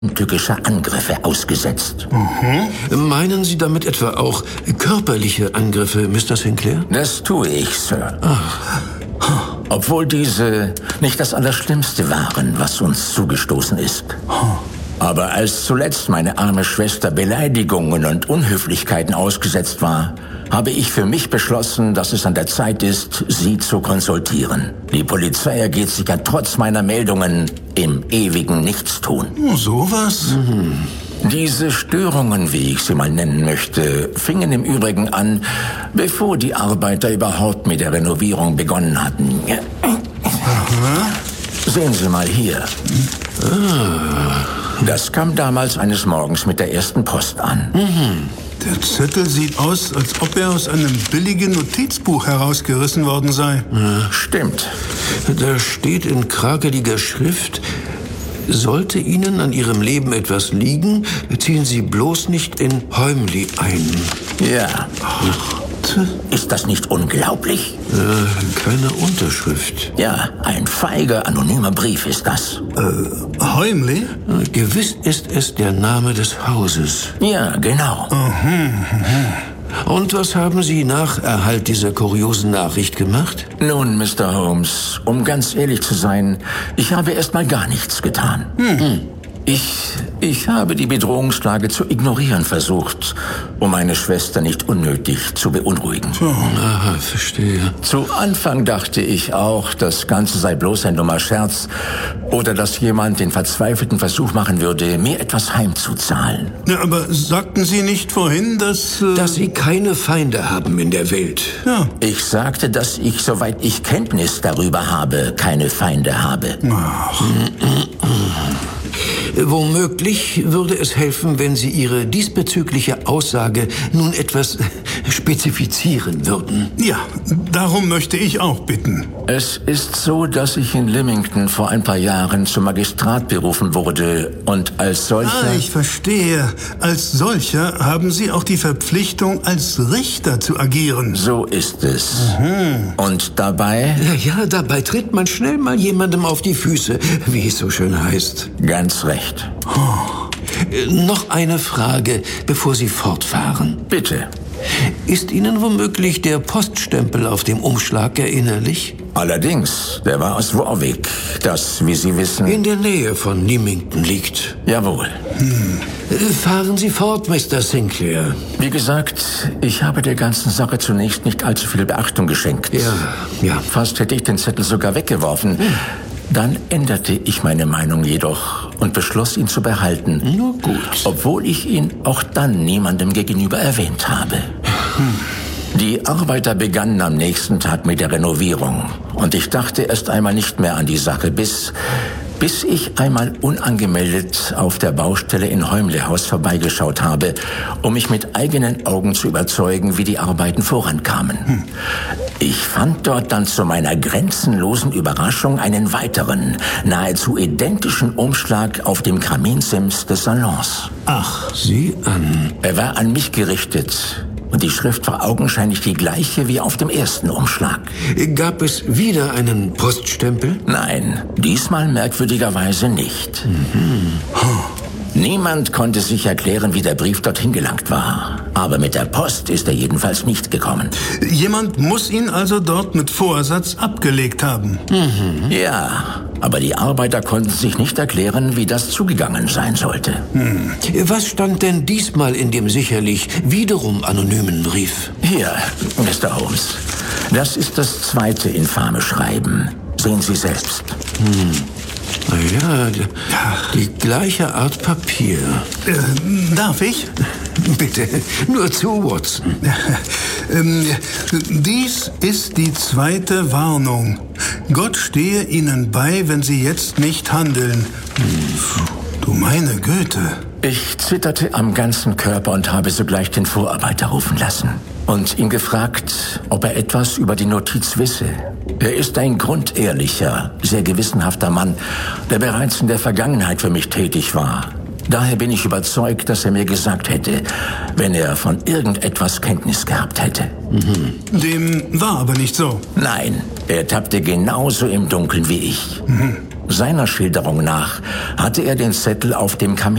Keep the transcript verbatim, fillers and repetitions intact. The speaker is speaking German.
tückischer Angriffe ausgesetzt. Mhm. Meinen Sie damit etwa auch körperliche Angriffe, Mister Sinclair? Das tue ich, Sir. Ach. Obwohl diese nicht das Allerschlimmste waren, was uns zugestoßen ist. Aber als zuletzt meine arme Schwester Beleidigungen und Unhöflichkeiten ausgesetzt war, habe ich für mich beschlossen, dass es an der Zeit ist, Sie zu konsultieren. Die Polizei ergeht sich ja trotz meiner Meldungen im ewigen Nichtstun. Oh, sowas? Mhm. Diese Störungen, wie ich sie mal nennen möchte, fingen im Übrigen an, bevor die Arbeiter überhaupt mit der Renovierung begonnen hatten. Aha. Sehen Sie mal hier. Das kam damals eines Morgens mit der ersten Post an. Mhm. Der Zettel sieht aus, als ob er aus einem billigen Notizbuch herausgerissen worden sei. Ja. Stimmt. Da steht in krakeliger Schrift: Sollte Ihnen an Ihrem Leben etwas liegen, ziehen Sie bloß nicht in Heumli ein. Ja. Ist das nicht unglaublich? Äh, keine Unterschrift. Ja, ein feiger, anonymer Brief ist das. Äh, Heumli? Äh, gewiss ist es der Name des Hauses. Ja, genau. Mhm. Und was haben Sie nach Erhalt dieser kuriosen Nachricht gemacht? Nun, Mister Holmes, um ganz ehrlich zu sein, ich habe erst mal gar nichts getan. Hm. Ich, ich habe die Bedrohungslage zu ignorieren versucht, um meine Schwester nicht unnötig zu beunruhigen. Oh. Aha, verstehe. Zu Anfang dachte ich auch, das Ganze sei bloß ein dummer Scherz oder dass jemand den verzweifelten Versuch machen würde, mir etwas heimzuzahlen. Ja, aber sagten Sie nicht vorhin, dass... Äh dass Sie keine Feinde haben in der Welt. Ja. Ich sagte, dass ich, soweit ich Kenntnis darüber habe, keine Feinde habe. Ach. Womöglich würde es helfen, wenn Sie Ihre diesbezügliche Aussage nun etwas spezifizieren würden. Ja, darum möchte ich auch bitten. Es ist so, dass ich in Lymington vor ein paar Jahren zum Magistrat berufen wurde und als solcher... Ah, ich verstehe. Als solcher haben Sie auch die Verpflichtung, als Richter zu agieren. So ist es. Mhm. Und dabei... Ja, ja, dabei tritt man schnell mal jemandem auf die Füße, wie es so schön heißt. Ganz recht. Oh. Äh, noch eine Frage, bevor Sie fortfahren. Bitte. Ist Ihnen womöglich der Poststempel auf dem Umschlag erinnerlich? Allerdings, der war aus Warwick, das, wie Sie wissen... In der Nähe von Lymington liegt. Jawohl. Hm. Fahren Sie fort, Mister Sinclair. Wie gesagt, ich habe der ganzen Sache zunächst nicht allzu viel Beachtung geschenkt. Ja, ja. Fast hätte ich den Zettel sogar weggeworfen. Hm. Dann änderte ich meine Meinung jedoch und beschloss, ihn zu behalten. Nur gut. Obwohl ich ihn auch dann niemandem gegenüber erwähnt habe. Hm. Die Arbeiter begannen am nächsten Tag mit der Renovierung. Und ich dachte erst einmal nicht mehr an die Sache, bis, bis ich einmal unangemeldet auf der Baustelle in Heumle-Haus vorbeigeschaut habe, um mich mit eigenen Augen zu überzeugen, wie die Arbeiten vorankamen. Hm. Ich fand dort dann zu meiner grenzenlosen Überraschung einen weiteren, nahezu identischen Umschlag auf dem Kaminsims des Salons. Ach, sieh an. Er war an mich gerichtet. Und die Schrift war augenscheinlich die gleiche wie auf dem ersten Umschlag. Gab es wieder einen Poststempel? Nein, diesmal merkwürdigerweise nicht. Mhm. Niemand konnte sich erklären, wie der Brief dorthin gelangt war. Aber mit der Post ist er jedenfalls nicht gekommen. Jemand muss ihn also dort mit Vorsatz abgelegt haben. Mhm. Ja, aber die Arbeiter konnten sich nicht erklären, wie das zugegangen sein sollte. Hm. Was stand denn diesmal in dem sicherlich wiederum anonymen Brief? Hier, Mister Holmes. Das ist das zweite infame Schreiben. Sehen Sie selbst. Hm. Na ja, die, die gleiche Art Papier. Äh, darf ich? Bitte, nur zu, Watson. ähm, dies ist die zweite Warnung. Gott stehe Ihnen bei, wenn Sie jetzt nicht handeln. Du meine Güte. Ich zitterte am ganzen Körper und habe sogleich den Vorarbeiter rufen lassen und ihn gefragt, ob er etwas über die Notiz wisse. Er ist ein grundehrlicher, sehr gewissenhafter Mann, der bereits in der Vergangenheit für mich tätig war. Daher bin ich überzeugt, dass er mir gesagt hätte, wenn er von irgendetwas Kenntnis gehabt hätte. Mhm. Dem war aber nicht so. Nein, er tappte genauso im Dunkeln wie ich. Mhm. Seiner Schilderung nach hatte er den Zettel auf dem Kamin